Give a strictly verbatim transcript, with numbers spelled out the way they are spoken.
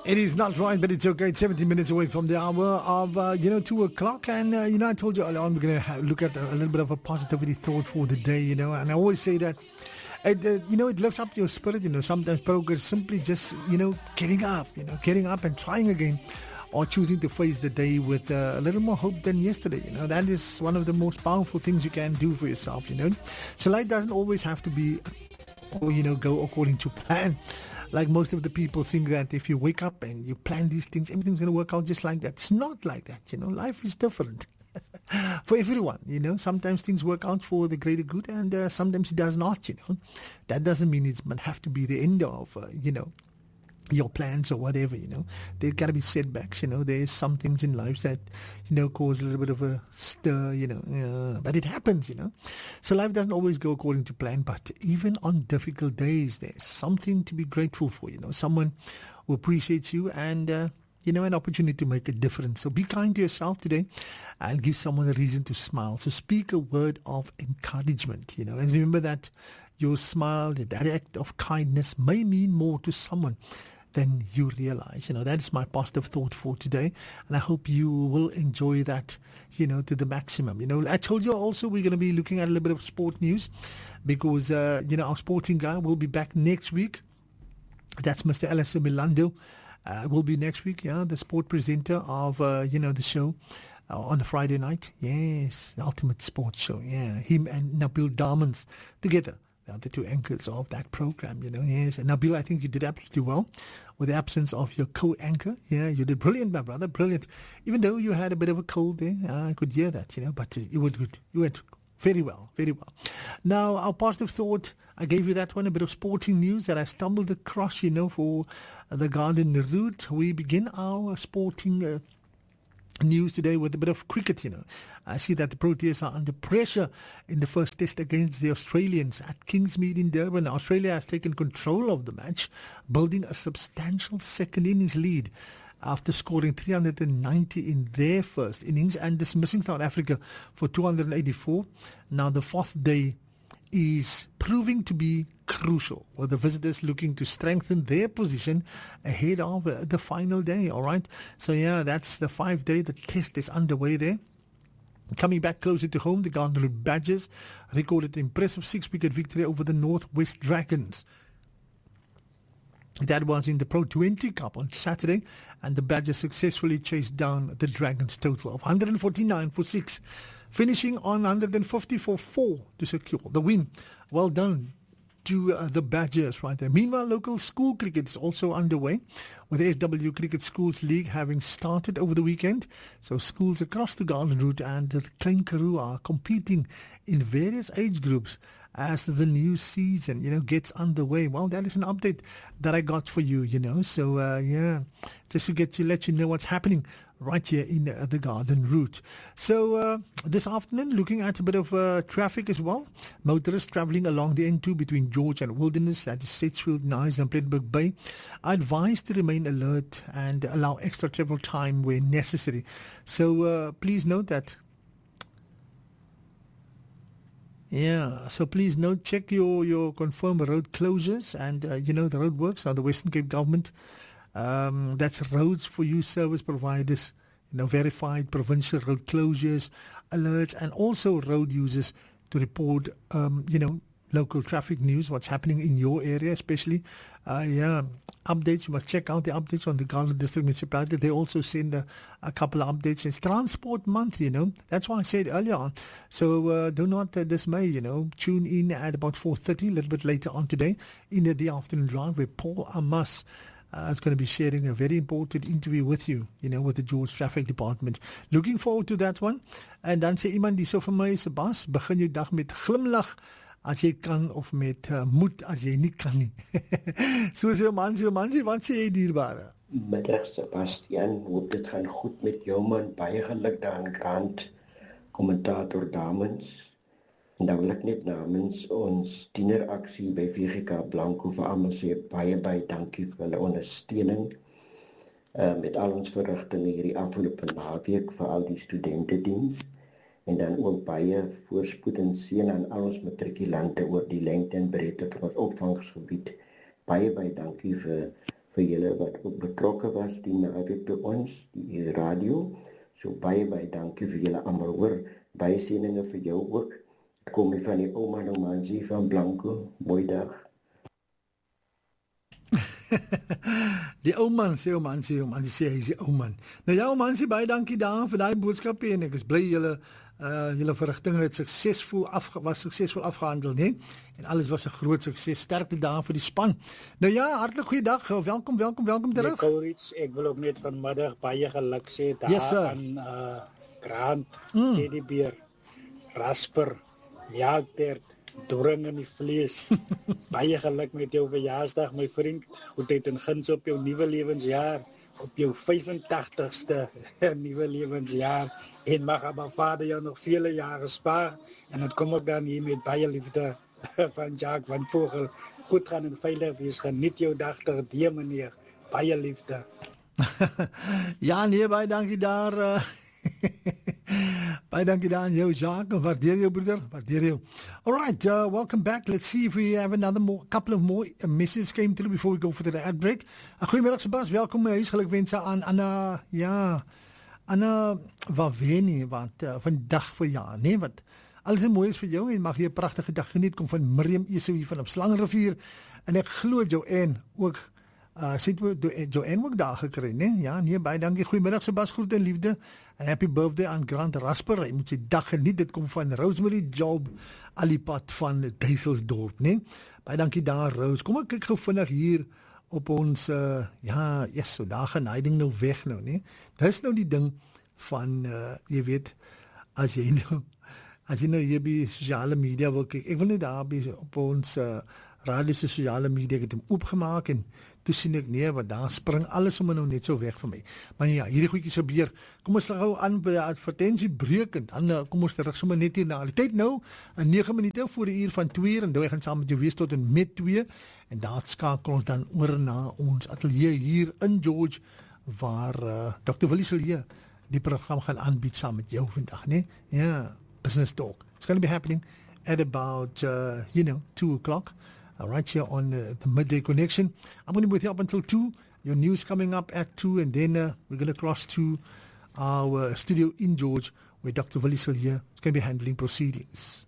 It is not right, but it's okay. It's seventeen minutes away from the hour of, uh, you know, two o'clock. And, uh, you know, I told you earlier on, we're going to look at a, a little bit of a positivity thought for the day, you know. And I always say that, it, uh, you know, it lifts up your spirit, you know. Sometimes progress simply just, you know, getting up, you know, getting up and trying again. Or choosing to face the day with uh, a little more hope than yesterday. You know, that is one of the most powerful things you can do for yourself, you know. So life doesn't always have to be, or, you know, go according to plan. Like most of the people think that if you wake up and you plan these things, everything's going to work out just like that. It's not like that, you know. Life is different for everyone, you know. Sometimes things work out for the greater good and uh, sometimes it does not, you know. That doesn't mean it might have to be the end of, uh, you know, your plans or whatever, you know. There got to be setbacks, you know. There's some things in life that, you know, cause a little bit of a stir, you know. Uh, but it happens, you know. So life doesn't always go according to plan, but even on difficult days, there's something to be grateful for, you know. Someone who appreciates you and, uh, you know, an opportunity to make a difference. So be kind to yourself today and give someone a reason to smile. So speak a word of encouragement, you know. And remember that your smile, that act of kindness may mean more to someone than you realize. You know, that is my positive thought for today. And I hope you will enjoy that, you know, to the maximum. You know, I told you also we're going to be looking at a little bit of sport news because, uh, you know, our sporting guy will be back next week. That's Mister Alessio Milando. Uh, will be next week, yeah, the sport presenter of, uh, you know, the show uh, on a Friday night. Yes, the ultimate sports show. Yeah, him and Nabil Diamonds together. The two anchors of that program, you know, yes. And Nabil, I think you did absolutely well with the absence of your co-anchor. Yeah, you did brilliant, my brother, brilliant. Even though you had a bit of a cold there, I could hear that, you know, but you were good. You went very well, very well. Now, our positive thought, I gave you that one, a bit of sporting news that I stumbled across, you know, for the Garden Route. We begin our sporting uh, news today with a bit of cricket, you know. I see that the Proteas are under pressure in the first test against the Australians at Kingsmead in Durban. Australia has taken control of the match, building a substantial second innings lead after scoring three hundred ninety in their first innings and dismissing South Africa for two hundred eighty-four. Now the fourth day is proving to be crucial, with the visitors looking to strengthen their position ahead of uh, the final day, all right? So, yeah, that's the five day. The test is underway there. Coming back closer to home, the Garden Route Badgers recorded an impressive six-wicket victory over the Northwest Dragons. That was in the Pro twenty Cup on Saturday, and the Badgers successfully chased down the Dragons' total of one hundred forty-nine for six, finishing on one hundred fifty for four to secure the win. Well done to uh, the Badgers right there. Meanwhile, local school cricket is also underway, with the S W Cricket Schools League having started over the weekend. So schools across the Garden Route and the Klein Karoo are competing in various age groups as the new season, you know, gets underway. Well, that is an update that I got for you, you know. So, uh, yeah, just to get you, let you know what's happening right here in uh, the Garden Route. So, uh, this afternoon, looking at a bit of uh, traffic as well. Motorists travelling along the N two between George and Wilderness, that is Sedgefield, Nice and Plettenberg Bay, are advised to remain alert and allow extra travel time where necessary. So, uh, please note that. Yeah, so please note, check your, your confirmed road closures and, uh, you know, the road works. Now, the Western Cape government, um, that's roads for you service providers, you know, verified provincial road closures, alerts, and also road users to report, um, you know, local traffic news, what's happening in your area, especially, uh, yeah, updates. You must check out the updates on the Garden District Municipality. They also send a, a couple of updates. It's Transport Month, you know. That's why I said earlier on. So uh, do not uh, dismay, you know. Tune in at about four thirty, a little bit later on today, in the, the afternoon drive, where Paul Amas uh, is going to be sharing a very important interview with you, you know, with the George Traffic Department. Looking forward to that one. And dan sê iemand die so vir my se bas, begin jou dag met glimlag, as jy kan, of met uh, moed as jy nie kan nie. So so man, so man, wat sê jy dierbare? Middag Sebastian, hoop dit gaan goed met jou man, baie geluk daar in Grant, kommentator Damens. En dan wil ek net namens ons tieneraksie by V G K Blanco vir almal sê baie baie dankie vir hulle ondersteuning. Uh, met al ons verrigtinge hierdie afgelope naweek vir al die studentediens. En dan ook baie voorspoed en seën aan al ons matrikulante oor die lengte en breedte van ons opvangsgebied. Baie baie dankie vir vir julle wat ook betrokke was die naweek by ons, die radio. So baie baie dankie vir julle almal hoor. Baie seëninge vir jou ook. Ek kom hier van die ouma Nomanzi van Blanco. Mooi dag. Die ou man sê ou man sê ou man sê hy sê ou man. Nou ja, ou man sê baie dankie daar vir daai boodskap en ek is bly julle uh julle verrigtinge het suksesvol af was suksesvol afgehandel, né? En alles was 'n groot sukses. Sterkte daar vir die span. Nou ja, hartlik goeiedag. Welkom, welkom, welkom terug. Kourits, ek wil ook net vanmiddag baie geluk sê daar yes, aan uh Grant, mm. Teddybeer, Rasper, Jaaktert, Doring in die vlees. Baie geluk met jou verjaarsdag, my vriend. Goedheid en guns op jou nuwe lewensjaar, op jou vyfentagtigste nuwe lewensjaar. En mag Abba Vader jou nog vele jare spaar. En dit kom ook dan hier met baie liefde van Jacques van Vogel. Goed gaan en veilig wees. Geniet jou dag ter die meneer. Baie liefde. Ja, nee, baie dankie daar. Uh... Baie dankie daar aan jou, Jacques. Waardeer jou, broeder. Waardeer jou. All right, uh, welcome back. Let's see if we have another more, couple of more uh, messages came through before we go for the ad break. Uh, goedemiddag, Sebas. Welkom. Uh, huisgelukwense aan Anna, ja, Anna Waveni, wat uh, vandag vir jaar, nee, wat alles is mooi is vir jou en mag jy 'n pragtige dag geniet. Kom van Miriam Esau hier van op Slangenrivier. En ek glo Joanne ook Uh, sê jy Joanne ook daar gekry, né? Ja, nee, baie dankie. Goeiemiddag Sebas, groete en liefde. En happy birthday aan Grant Rasper. Hy moet sy dag geniet. Dit kom van Rosemary Job Alipad van Duiselsdorp, né? Baie dankie daar, Rose. Kom ek kyk gou vinnig hier op ons uh, ja, yes, so daar gaan hy ding nou weg nou, né? Dis nou die ding van uh, jy weet as jy nou as jy nou hier by sosiale media wil kyk. Ek wil net daar by op ons uh, radio sosiale media het hom oopgemaak en toe sien ek nee, wat daar spring alles sommer nou net so weg vir my. Maar ja, hierdie goedjies gebeur. Kom ons gou aan by die advertensie breek en dan uh, kom ons terug sommer net hier na die tyd nou, in nege minute voor die uur van twee en dan gaan saam met jou wees tot en met twee en daar skakel ons dan oor na ons ateljee hier in George waar uh, dokter Willie Silje die program gaan aanbied saam met jou vandag, né? Nee? Ja, business talk. It's going to be happening at about uh, you know, two o'clock. Uh, right here on uh, the Midday Connection. I'm going to be with you up until two. Your news coming up at two, and then uh, we're going to cross to our uh, studio in George, where Doctor Willie Silje is going to be handling proceedings.